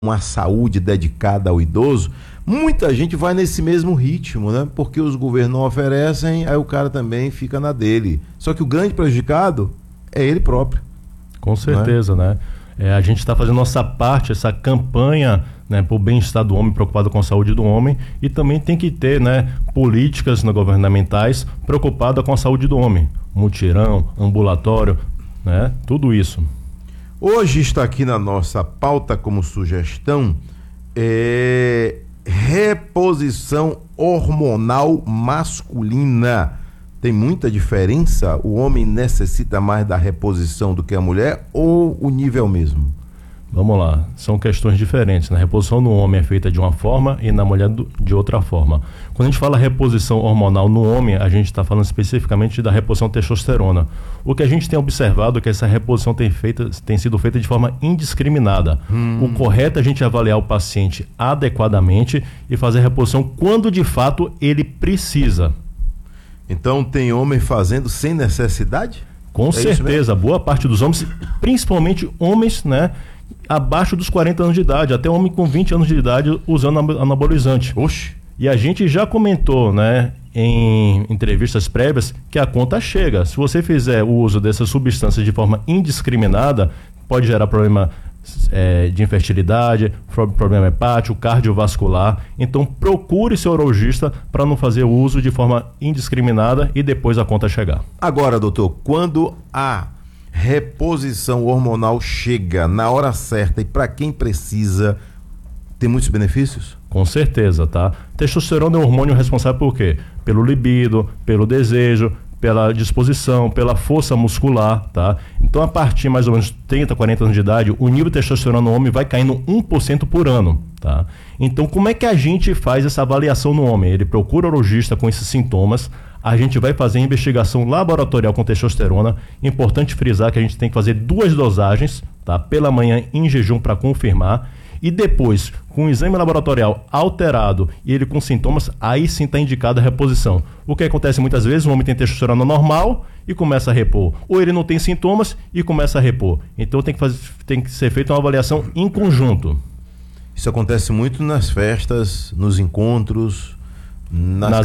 uma saúde dedicada ao idoso, muita gente vai nesse mesmo ritmo, né? Porque os governos não oferecem, aí o cara também fica na dele. Só que o grande prejudicado é ele próprio. Com certeza, né? A gente está fazendo nossa parte, essa campanha, né, para o bem-estar do homem, preocupado com a saúde do homem, e também tem que ter, né, políticas governamentais preocupadas com a saúde do homem. Mutirão, ambulatório, né? Tudo isso. Hoje está aqui na nossa pauta como sugestão reposição hormonal masculina. Tem muita diferença? O homem necessita mais da reposição do que a mulher ou o nível mesmo? Vamos lá, são questões diferentes, né? A reposição no homem é feita de uma forma e na mulher de outra forma. Quando a gente fala reposição hormonal no homem, a gente está falando especificamente da reposição testosterona. O que a gente tem observado é que essa reposição tem sido feita de forma indiscriminada. O correto é a gente avaliar o paciente adequadamente e fazer a reposição quando de fato ele precisa. Então tem homem fazendo sem necessidade? Com certeza, boa parte dos homens, principalmente homens, né, abaixo dos 40 anos de idade, até homem com 20 anos de idade usando anabolizante. Oxe. E a gente já comentou, né, em entrevistas prévias, que a conta chega. Se você fizer o uso dessas substâncias de forma indiscriminada, pode gerar problema de infertilidade, problema hepático, cardiovascular. Então procure seu urologista para não fazer o uso de forma indiscriminada e depois a conta chegar. Agora, doutor, quando a reposição hormonal chega na hora certa e para quem precisa, tem muitos benefícios? Com certeza, tá? Testosterona é o hormônio responsável por quê? Pelo libido, pelo desejo, pela disposição, pela força muscular, tá? Então, a partir mais ou menos 30, 40 anos de idade, o nível de testosterona no homem vai caindo 1% por ano, tá? Então, como é que a gente faz essa avaliação no homem? Ele procura o urologista com esses sintomas, a gente vai fazer a investigação laboratorial com testosterona. Importante frisar que a gente tem que fazer 2 dosagens, tá? Pela manhã em jejum para confirmar. E depois, com o exame laboratorial alterado e ele com sintomas, aí sim está indicada a reposição. O que acontece muitas vezes, o homem tem testosterona normal e começa a repor. Ou ele não tem sintomas e começa a repor. Então tem que ser feita uma avaliação em conjunto. Isso acontece muito nas festas, nos encontros, nas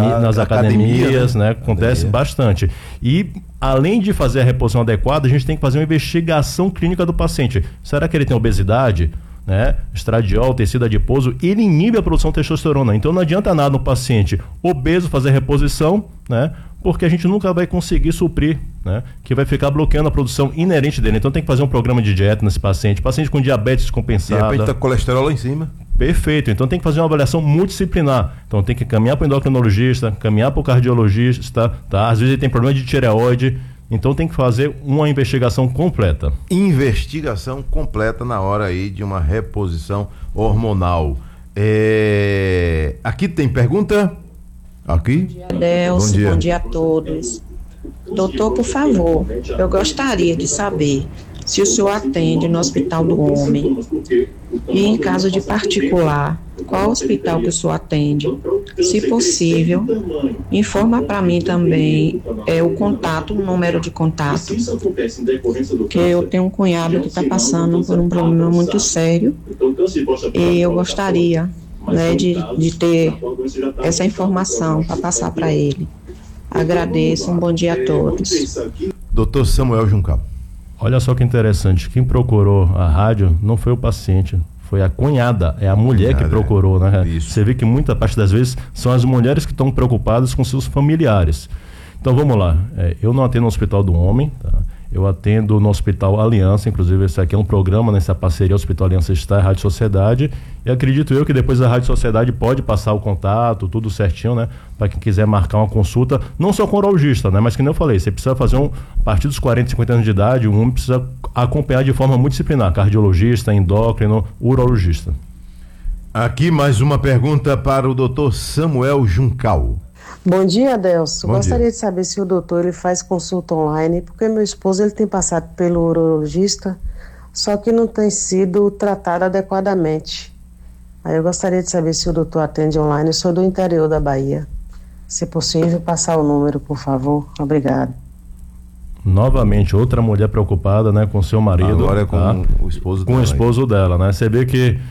academias, né? Acontece bastante. E além de fazer a reposição adequada, a gente tem que fazer uma investigação clínica do paciente. Será que ele tem obesidade? Né? Estradiol, tecido adiposo, ele inibe a produção de testosterona. Então não adianta nada no paciente obeso fazer reposição, né? Porque a gente nunca vai conseguir suprir, né? Que vai ficar bloqueando a produção inerente dele. Então tem que fazer um programa de dieta nesse paciente com diabetes descompensada. De repente tá colesterol lá em cima. Perfeito, então tem que fazer uma avaliação multidisciplinar. Então tem que caminhar para o endocrinologista, caminhar para o cardiologista, tá? Às vezes ele tem problema de tireoide. Então tem que fazer uma investigação completa. Investigação completa na hora aí de uma reposição hormonal. Aqui tem pergunta? Aqui? Bom dia, Adelson. Bom dia a todos. Doutor, por favor, eu gostaria de saber se o senhor atende no Hospital do Homem e, em caso de particular, qual hospital que o senhor atende. Se possível, informa para mim também o número de contato, que eu tenho um cunhado que está passando por um problema muito sério e eu gostaria, né, de ter essa informação para passar para ele. Agradeço, um bom dia a todos. Dr. Samuel Juncal. Olha só que interessante, quem procurou a rádio não foi o paciente, foi a cunhada, é a mulher que procurou, né? Isso. Você vê que muita parte das vezes são as mulheres que estão preocupadas com seus familiares. Então vamos lá, eu não atendo no Hospital do Homem, tá? Eu atendo no Hospital Aliança, inclusive esse aqui é um programa nessa parceria Hospital Aliança está e Rádio Sociedade, e acredito eu que depois a Rádio Sociedade pode passar o contato, tudo certinho, né? Para quem quiser marcar uma consulta, não só com o urologista, né? Mas que nem eu falei, você precisa fazer a partir dos 40, 50 anos de idade, o homem precisa acompanhar de forma multidisciplinar, cardiologista, endócrino, urologista. Aqui mais uma pergunta para o Dr. Samuel Juncal. Bom dia, Adelson. Gostaria de saber se o doutor ele faz consulta online, porque meu esposo ele tem passado pelo urologista, só que não tem sido tratado adequadamente. Aí eu gostaria de saber se o doutor atende online. Eu sou do interior da Bahia. Se possível, passar o número, por favor. Obrigado. Novamente, outra mulher preocupada, né, com seu marido. Agora é com o esposo dela. Com o esposo dela, né? Você vê que